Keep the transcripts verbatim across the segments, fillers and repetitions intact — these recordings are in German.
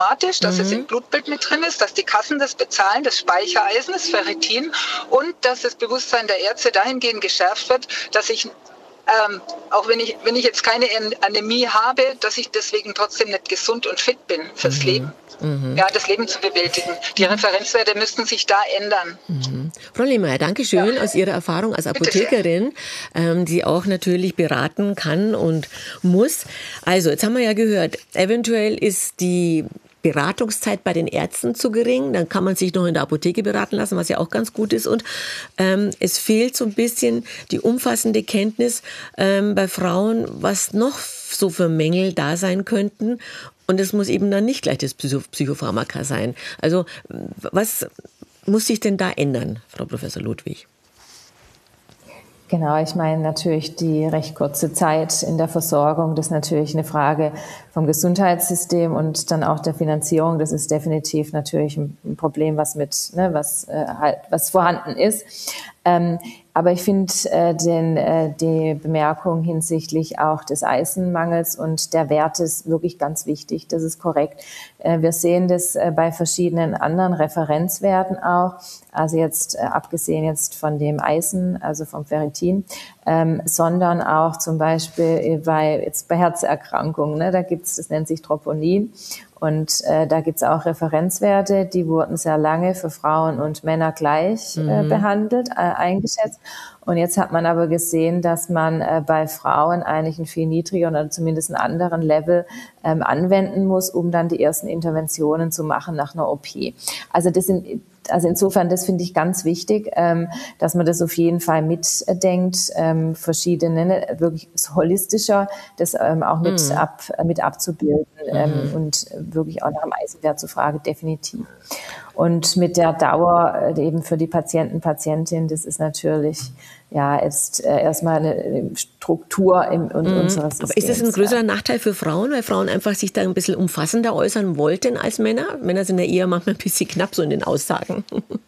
automatisch, dass es im Mhm. Blutbild mit drin ist, dass die Kassen das bezahlen, das Speichereisen, das Ferritin, und dass das Bewusstsein der Ärzte dahingehend geschärft wird, dass ich, ähm, auch wenn ich, wenn ich jetzt keine Anämie habe, dass ich deswegen trotzdem nicht gesund und fit bin fürs Leben. Mhm. Mhm. Ja, das Leben zu bewältigen. Die Referenzwerte müssten sich da ändern. Mhm. Frau Lehmeier, danke Ja, schön aus Ihrer Erfahrung als bitte sehr. Apothekerin, ähm, die auch natürlich beraten kann und muss. Also, jetzt haben wir ja gehört, eventuell ist die Beratungszeit bei den Ärzten zu gering, dann kann man sich noch in der Apotheke beraten lassen, was ja auch ganz gut ist. Und ähm, es fehlt so ein bisschen die umfassende Kenntnis ähm, bei Frauen, was noch so für Mängel da sein könnten. Und es muss eben dann nicht gleich das Psycho- Psychopharmaka sein. Also was muss sich denn da ändern, Frau Professor Ludwig? Genau, ich meine natürlich die recht kurze Zeit in der Versorgung, das ist natürlich eine Frage vom Gesundheitssystem und dann auch der Finanzierung. Das ist definitiv natürlich ein Problem, was mit, ne, was äh, halt, was vorhanden ist. Ähm, aber ich finde äh, den, äh, die Bemerkung hinsichtlich auch des Eisenmangels und der Werte ist wirklich ganz wichtig. Das ist korrekt. Äh, wir sehen das äh, bei verschiedenen anderen Referenzwerten auch. Also jetzt äh, abgesehen jetzt von dem Eisen, also vom Ferritin, ähm, sondern auch zum Beispiel bei, jetzt bei Herzerkrankungen. Ne, da gibt's, das nennt sich Troponin. Und äh, da gibt's auch Referenzwerte, die wurden sehr lange für Frauen und Männer gleich äh, Mhm. behandelt, äh, eingeschätzt. Und jetzt hat man aber gesehen, dass man äh, bei Frauen eigentlich einen viel niedrigeren oder zumindest einen anderen Level ähm, anwenden muss, um dann die ersten Interventionen zu machen nach einer O P. Also das sind Also insofern, das finde ich ganz wichtig, ähm, dass man das auf jeden Fall mitdenkt, ähm, verschiedene, ne, wirklich holistischer, das ähm, auch mit, Mhm. ab, mit abzubilden ähm, Mhm. und wirklich auch nach dem Eisenwert zu fragen, definitiv. Und mit der Dauer äh, eben für die Patienten, Patientin, das ist natürlich ja jetzt äh, erstmal eine Struktur im, in Mhm. unseres Aber ist das ein Systems. Ja. größerer Nachteil für Frauen, weil Frauen einfach sich da ein bisschen umfassender äußern wollten als Männer? Männer sind ja eher manchmal ein bisschen knapp so in den Aussagen.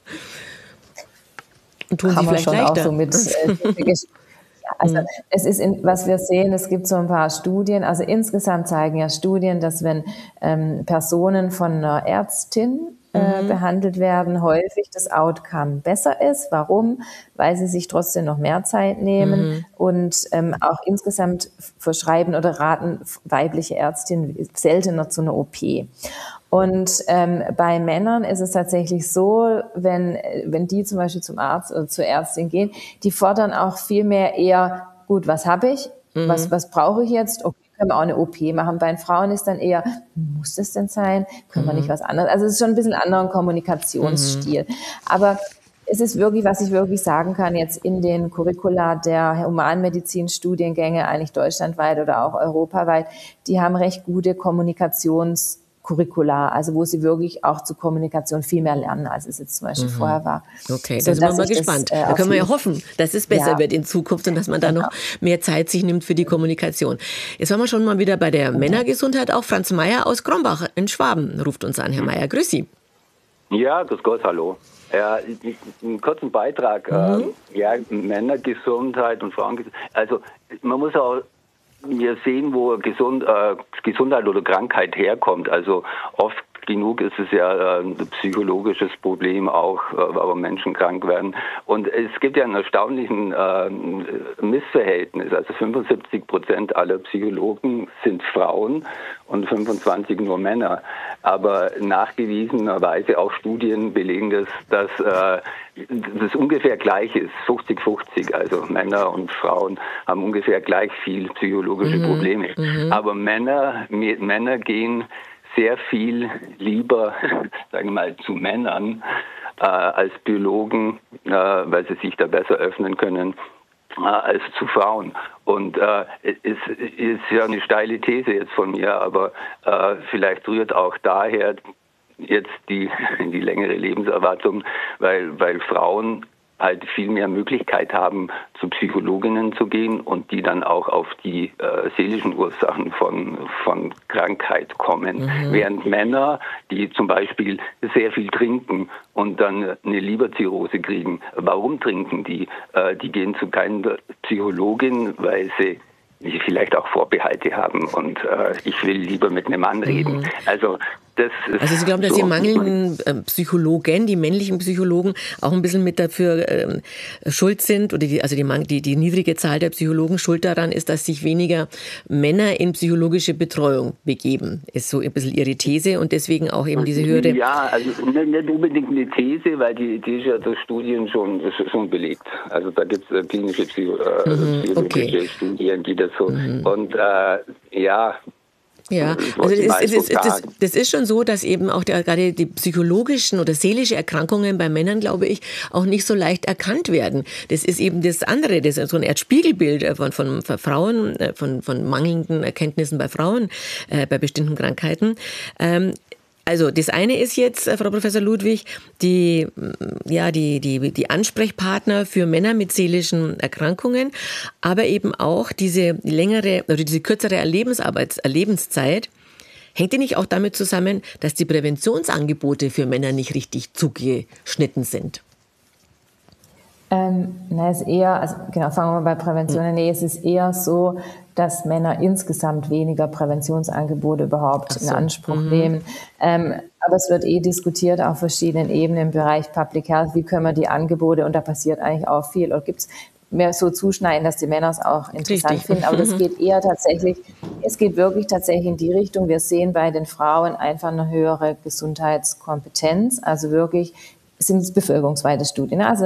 Und tun Kann sich man vielleicht schon auch so leichter. mit äh, Also Mhm. es ist, in, was wir sehen, es gibt so ein paar Studien, also insgesamt zeigen ja Studien, dass wenn ähm, Personen von einer Ärztin äh, Mhm. behandelt werden, häufig das Outcome besser ist. Warum? Weil sie sich trotzdem noch mehr Zeit nehmen Mhm. und ähm, auch insgesamt verschreiben oder raten weibliche Ärztinnen seltener zu einer O P. Und ähm, bei Männern ist es tatsächlich so, wenn, wenn die zum Beispiel zum Arzt oder zur Ärztin gehen, die fordern auch viel mehr eher, gut, was habe ich, was, Mhm. was brauche ich jetzt, okay, können wir auch eine O P machen. Bei den Frauen ist dann eher, muss das denn sein, können wir nicht Mhm. was anderes, also es ist schon ein bisschen ein anderer Mhm. Kommunikationsstil. Aber es ist wirklich, was ich wirklich sagen kann, jetzt in den Curricula der Humanmedizin-Studiengänge, eigentlich deutschlandweit oder auch europaweit, die haben recht gute Kommunikations- Curricula, also wo sie wirklich auch zur Kommunikation viel mehr lernen, als es jetzt zum Beispiel Mhm. vorher war, Okay, da so sind wir dass mal ich das gespannt. äh, Da auf können wir ja jeden Fall, hoffen, dass es besser ja, wird in Zukunft und dass man da genau, noch mehr Zeit sich nimmt für die Kommunikation. Jetzt waren wir schon mal wieder bei der genau. Männergesundheit. Auch Franz Mayer aus Krombach in Schwaben ruft uns an. Herr Mayer, grüß Sie. Ja, grüß Gott, hallo. Ja, einen kurzen Beitrag. Mhm. Ähm, ja, Männergesundheit und Frauengesundheit. Also man muss auch wir sehen, wo Gesund, äh, Gesundheit oder Krankheit herkommt. Also oft genug ist es ja äh, ein psychologisches Problem auch, äh, aber Menschen krank werden. Und es gibt ja ein erstaunliches äh, Missverhältnis. Also fünfundsiebzig Prozent aller Psychologen sind Frauen und fünfundzwanzig nur Männer. Aber nachgewiesenerweise auch Studien belegen das, dass äh, das ungefähr gleich ist, fünfzig fünfzig. Also Männer und Frauen haben ungefähr gleich viel psychologische Mhm. Probleme. Mhm. Aber Männer, Männer gehen sehr viel lieber, sagen wir mal, zu Männern äh, als Biologen, äh, weil sie sich da besser öffnen können äh, als zu Frauen. Und äh, es ist ja eine steile These jetzt von mir, aber äh, vielleicht rührt auch daher jetzt die, die längere Lebenserwartung, weil, weil Frauen halt viel mehr Möglichkeit haben, zu Psychologinnen zu gehen und die dann auch auf die äh, seelischen Ursachen von, von Krankheit kommen. Mhm. Während Männer, die zum Beispiel sehr viel trinken und dann eine Leberzirrhose kriegen, warum trinken die? Äh, die gehen zu keiner Psychologin, weil sie die vielleicht auch Vorbehalte haben und äh, ich will lieber mit einem Mann reden. Mhm. Also Das ist also Sie glauben, dass so. die mangelnden äh, Psychologen, die männlichen Psychologen auch ein bisschen mit dafür ähm, schuld sind, oder die, also die, die, die niedrige Zahl der Psychologen schuld daran ist, dass sich weniger Männer in psychologische Betreuung begeben, ist so ein bisschen Ihre These und deswegen auch eben diese Hürde. Ja, also nicht unbedingt eine These, weil die, die ist ja durch Studien schon, schon belegt. Also da gibt es äh, klinische Psycho, äh, Mhm, psychologische okay. Studien, die das so, mhm. und äh, ja, Ja, also das ist, das, ist, das, das ist schon so, dass eben auch der, gerade die psychologischen oder seelische Erkrankungen bei Männern, glaube ich, auch nicht so leicht erkannt werden. Das ist eben das andere, das ist so eine Art Spiegelbild von, von, von Frauen, von, von mangelnden Erkenntnissen bei Frauen, äh, bei bestimmten Krankheiten. Ähm, Also das eine ist jetzt, Frau Professor Ludwig, die, ja, die, die, die Ansprechpartner für Männer mit seelischen Erkrankungen, aber eben auch diese längere oder diese kürzere Erlebensarbeits, Erlebenszeit. Hängt die nicht auch damit zusammen, dass die Präventionsangebote für Männer nicht richtig zugeschnitten sind? Ähm, na, es ist eher, also genau, fangen wir mal bei Prävention an. Nee, es ist eher so, dass Männer insgesamt weniger Präventionsangebote überhaupt so. in Anspruch mhm. nehmen. Ähm, aber es wird eh diskutiert auf verschiedenen Ebenen im Bereich Public Health. Wie können wir die Angebote, und da passiert eigentlich auch viel, oder gibt es mehr so zuschneiden, dass die Männer es auch interessant Richtig. finden. Aber das geht eher tatsächlich, es geht wirklich tatsächlich in die Richtung. Wir sehen bei den Frauen einfach eine höhere Gesundheitskompetenz, also wirklich sind es bevölkerungsweite Studien, also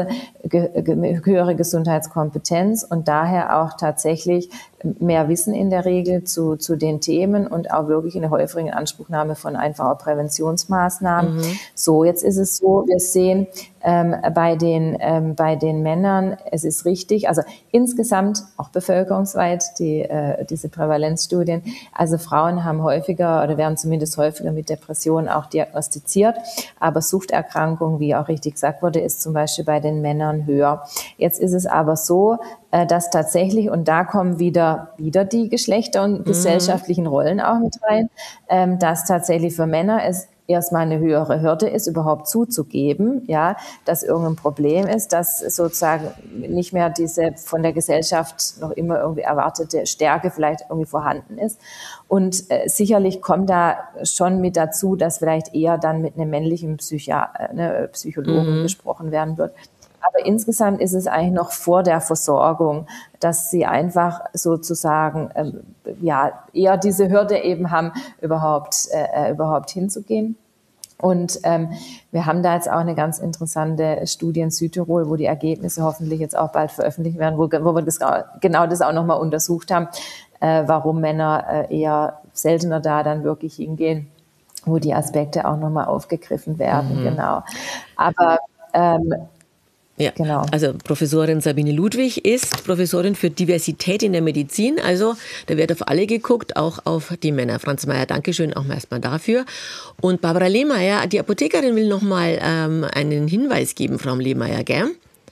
höhere Gesundheitskompetenz und daher auch tatsächlich mehr Wissen in der Regel zu, zu den Themen und auch wirklich eine häufige Anspruchnahme von einfacher Präventionsmaßnahmen. Mhm. So, jetzt ist es so, wir sehen ähm, bei den, ähm, bei den Männern, es ist richtig, also insgesamt auch bevölkerungsweit die, äh, diese Prävalenzstudien, also Frauen haben häufiger oder werden zumindest häufiger mit Depressionen auch diagnostiziert, aber Suchterkrankungen, wie auch richtig gesagt wurde, ist zum Beispiel bei den Männern höher. Jetzt ist es aber so, dass tatsächlich, und da kommen wieder, wieder die Geschlechter- und mhm. gesellschaftlichen Rollen auch mit rein, dass tatsächlich für Männer es erstmal eine höhere Hürde ist, überhaupt zuzugeben, ja, dass irgendein Problem ist, dass sozusagen nicht mehr diese von der Gesellschaft noch immer irgendwie erwartete Stärke vielleicht irgendwie vorhanden ist. Und äh, sicherlich kommt da schon mit dazu, dass vielleicht eher dann mit einem männlichen Psychi- äh, ne, Psychologen mhm. gesprochen werden wird. Aber insgesamt ist es eigentlich noch vor der Versorgung, dass sie einfach sozusagen ähm, ja eher diese Hürde eben haben, überhaupt äh, überhaupt hinzugehen. Und ähm, wir haben da jetzt auch eine ganz interessante Studie in Südtirol, wo die Ergebnisse hoffentlich jetzt auch bald veröffentlicht werden, wo, wo wir das, genau das auch nochmal untersucht haben, äh, warum Männer äh, eher seltener da dann wirklich hingehen, wo die Aspekte auch nochmal aufgegriffen werden. Mhm. Genau. Aber ähm, Ja, genau. Also Professorin Sabine Ludwig ist Professorin für Diversität in der Medizin. Also da wird auf alle geguckt, auch auf die Männer. Franz Mayer, Dankeschön auch erstmal dafür. Und Barbara Lehmeier, die Apothekerin, will noch mal ähm, einen Hinweis geben, Frau Lehmeier, gell?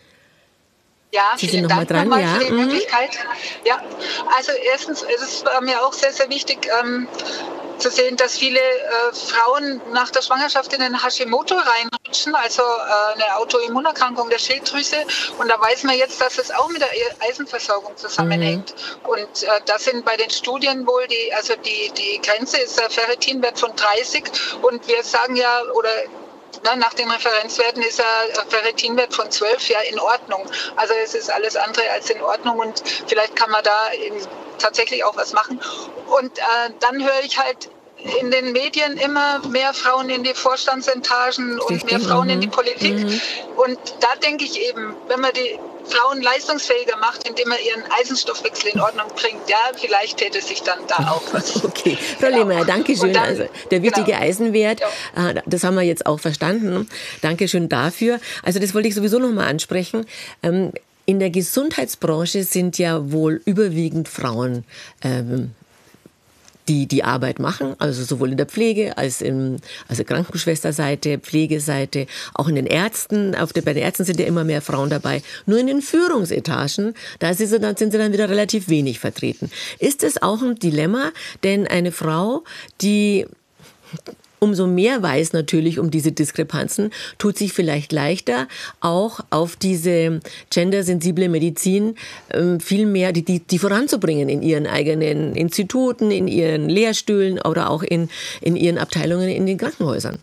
Ja, Sie vielen sind Dank noch mal dran, nochmal ja. für die Mhm. Möglichkeit. Ja, also erstens ist es mir auch sehr, sehr wichtig, ähm, zu sehen, dass viele äh, Frauen nach der Schwangerschaft in den Hashimoto reinrutschen, also äh, eine Autoimmunerkrankung der Schilddrüse. Und da weiß man jetzt, dass es auch mit der Eisenversorgung zusammenhängt. Mhm. Und äh, das sind bei den Studien wohl die, also die, die Grenze ist der Ferritinwert von dreißig. Und wir sagen ja, oder na, nach den Referenzwerten ist der Ferritinwert von zwölf ja in Ordnung. Also es ist alles andere als in Ordnung und vielleicht kann man da eben tatsächlich auch was machen. Und äh, dann höre ich halt in den Medien immer mehr Frauen in die Vorstandsetagen und Richtig. mehr Frauen Mhm. in die Politik. Mhm. Und da denke ich eben, wenn man die Frauen leistungsfähiger macht, indem man ihren Eisenstoffwechsel in Ordnung bringt, ja, vielleicht täte sich dann da auch was. Okay, Frau Genau. Lehmeier, danke schön. Dann, also der wichtige genau. Eisenwert, Ja. äh, das haben wir jetzt auch verstanden. Dankeschön dafür. Also das wollte ich sowieso noch mal ansprechen. Ähm, in der Gesundheitsbranche sind ja wohl überwiegend Frauen ähm, die die Arbeit machen, also sowohl in der Pflege als in also Krankenschwesterseite, Pflegeseite, auch in den Ärzten. Auf der, bei den Ärzten sind ja immer mehr Frauen dabei. Nur in den Führungsetagen, da sind sie, dann, sind sie dann wieder relativ wenig vertreten. Ist es auch ein Dilemma, denn eine Frau, die umso mehr weiß natürlich um diese Diskrepanzen, tut sich vielleicht leichter, auch auf diese gendersensible Medizin ähm, viel mehr die, die, die voranzubringen in ihren eigenen Instituten, in ihren Lehrstühlen oder auch in, in ihren Abteilungen in den Krankenhäusern.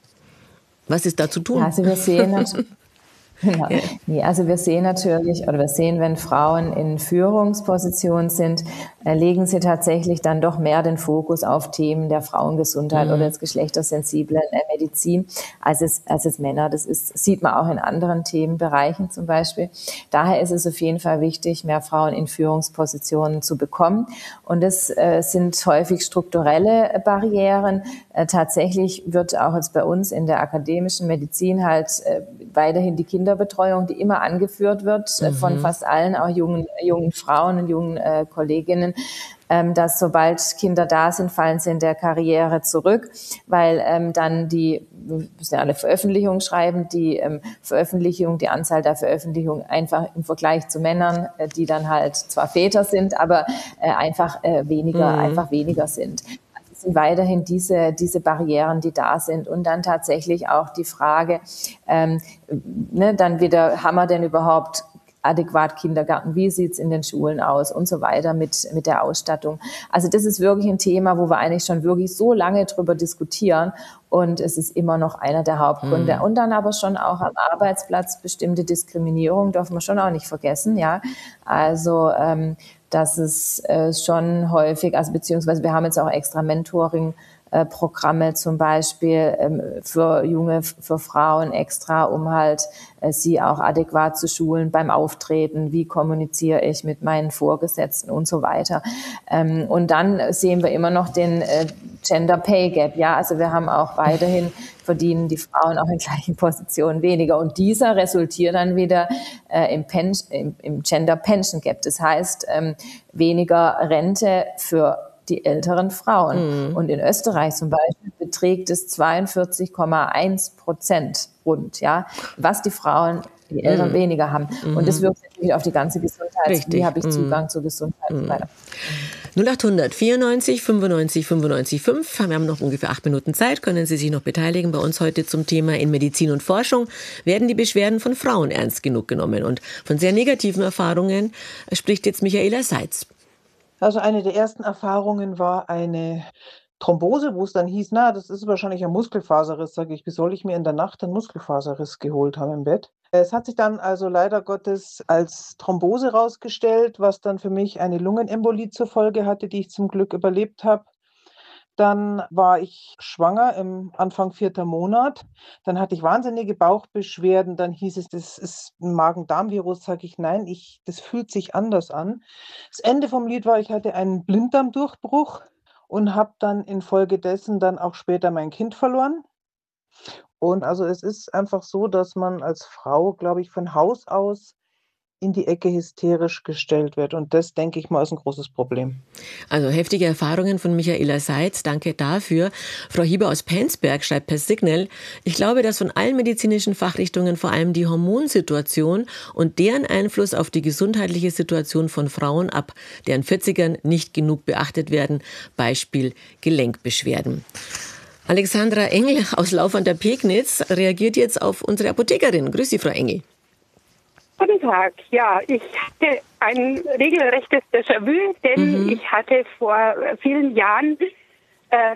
Was ist da zu tun? Ja, also wir sehen natürlich, genau. Ja. Nee, also wir sehen natürlich, oder wir sehen, wenn Frauen in Führungspositionen sind, äh, legen sie tatsächlich dann doch mehr den Fokus auf Themen der Frauengesundheit mhm. oder des geschlechtersensiblen äh, Medizin, als es, als es Männer. Das ist, sieht man auch in anderen Themenbereichen zum Beispiel. Daher ist es auf jeden Fall wichtig, mehr Frauen in Führungspositionen zu bekommen. Und das äh, sind häufig strukturelle Barrieren. Äh, tatsächlich wird auch jetzt bei uns in der akademischen Medizin halt äh, weiterhin die Kinderbetreuung, die immer angeführt wird mhm. von fast allen, auch jungen, jungen Frauen und jungen äh, Kolleginnen, ähm, dass sobald Kinder da sind, fallen sie in der Karriere zurück, weil ähm, dann die, wir müssen ja alle Veröffentlichungen schreiben, die ähm, Veröffentlichung, die Anzahl der Veröffentlichungen einfach im Vergleich zu Männern, äh, die dann halt zwar Väter sind, aber äh, einfach äh, weniger, mhm. einfach weniger sind. Sind weiterhin diese, diese Barrieren, die da sind. Und dann tatsächlich auch die Frage, ähm, ne, dann wieder, haben wir denn überhaupt adäquat Kindergarten? Wie sieht's in den Schulen aus? Und so weiter mit, mit der Ausstattung. Also das ist wirklich ein Thema, wo wir eigentlich schon wirklich so lange drüber diskutieren. Und es ist immer noch einer der Hauptgründe. Mhm. Und dann aber schon auch am Arbeitsplatz bestimmte Diskriminierung, dürfen wir schon auch nicht vergessen, ja. Also, ähm, dass es äh, schon häufig, also beziehungsweise wir haben jetzt auch extra Mentoring-Programme äh, zum Beispiel ähm, für junge, für Frauen extra, um halt äh, sie auch adäquat zu schulen beim Auftreten, wie kommuniziere ich mit meinen Vorgesetzten und so weiter. Ähm, und dann sehen wir immer noch den äh, Gender Pay Gap, ja, also wir haben auch weiterhin verdienen die Frauen auch in gleichen Positionen weniger. Und dieser resultiert dann wieder äh, im, Pen- im, im Gender Pension Gap. Das heißt, ähm, weniger Rente für die älteren Frauen. Mhm. Und in Österreich zum Beispiel beträgt es zweiundvierzig Komma eins Prozent rund, ja, was die Frauen, die Eltern mhm. weniger haben. Mhm. Und das wirkt natürlich auf die ganze Gesundheit. Richtig. Wie habe ich Zugang mhm. zur Gesundheit? Mhm. null achthundert vierundneunzig fünfundneunzig fünfundneunzig fünf. Wir haben noch ungefähr acht Minuten Zeit. Können Sie sich noch beteiligen bei uns heute zum Thema in Medizin und Forschung. Werden die Beschwerden von Frauen ernst genug genommen? Und von sehr negativen Erfahrungen spricht jetzt Michaela Seitz. Also eine der ersten Erfahrungen war eine Thrombose, wo es dann hieß, na, das ist wahrscheinlich ein Muskelfaserriss. Sage ich, wie soll ich mir in der Nacht einen Muskelfaserriss geholt haben im Bett? Es hat sich dann also leider Gottes als Thrombose rausgestellt, was dann für mich eine Lungenembolie zur Folge hatte, die ich zum Glück überlebt habe. Dann war ich schwanger im Anfang vierter Monat. Dann hatte ich wahnsinnige Bauchbeschwerden. Dann hieß es, das ist ein Magen-Darm-Virus. Sage ich, nein, ich, das fühlt sich anders an. Das Ende vom Lied war, ich hatte einen Blinddarmdurchbruch und habe dann infolgedessen dann auch später mein Kind verloren. Und also es ist einfach so, dass man als Frau, glaube ich, von Haus aus in die Ecke hysterisch gestellt wird. Und das, denke ich mal, ist ein großes Problem. Also heftige Erfahrungen von Michaela Seitz. Danke dafür. Frau Hieber aus Penzberg schreibt per Signal: Ich glaube, dass von allen medizinischen Fachrichtungen vor allem die Hormonsituation und deren Einfluss auf die gesundheitliche Situation von Frauen ab deren vierzigern nicht genug beachtet werden. Beispiel Gelenkbeschwerden. Alexandra Engel aus Lauf an der Pegnitz reagiert jetzt auf unsere Apothekerin. Grüß Sie, Frau Engel. Guten Tag. Ja, ich hatte ein regelrechtes Déjà-vu, denn mhm. ich hatte vor vielen Jahren äh,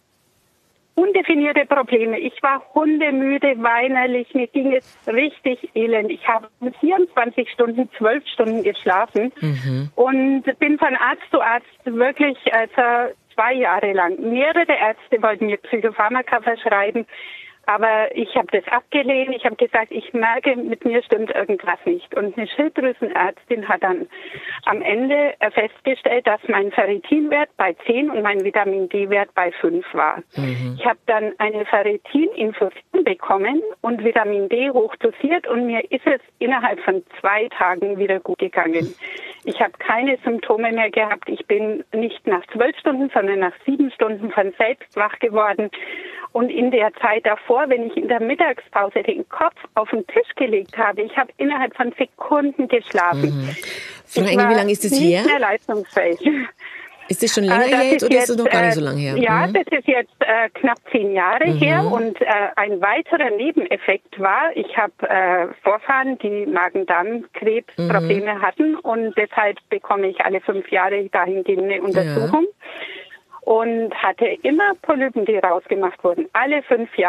undefinierte Probleme. Ich war hundemüde, weinerlich, mir ging es richtig elend. Ich habe vierundzwanzig Stunden, zwölf Stunden geschlafen mhm. und bin von Arzt zu Arzt wirklich also zwei Jahre lang. Mehrere Ärzte wollten mir Psychopharmaka verschreiben. Aber ich habe das abgelehnt. Ich habe gesagt, ich merke, mit mir stimmt irgendwas nicht. Und eine Schilddrüsenärztin hat dann am Ende festgestellt, dass mein Ferritinwert bei zehn und mein Vitamin D-Wert bei fünf war. Mhm. Ich habe dann eine Ferritin-Infusion bekommen und Vitamin D hochdosiert und mir ist es innerhalb von zwei Tagen wieder gut gegangen. Ich habe keine Symptome mehr gehabt. Ich bin nicht nach zwölf Stunden, sondern nach sieben Stunden von selbst wach geworden. Und in der Zeit davor, wenn ich in der Mittagspause den Kopf auf den Tisch gelegt habe, ich habe innerhalb von Sekunden geschlafen. Mhm. Frau Engel, wie lange ist es her? Nicht mehr leistungsfähig. Ist das schon länger äh, das her jetzt oder jetzt, ist es noch gar nicht so äh, lange her? Ja, mhm. das ist jetzt äh, knapp zehn Jahre mhm. her und äh, ein weiterer Nebeneffekt war, ich habe äh, Vorfahren, die Magen-Darm-Krebsprobleme mhm. hatten und deshalb bekomme ich alle fünf Jahre dahingehend eine Untersuchung. Ja. Und hatte immer Polypen, die rausgemacht wurden, alle fünf Jahre.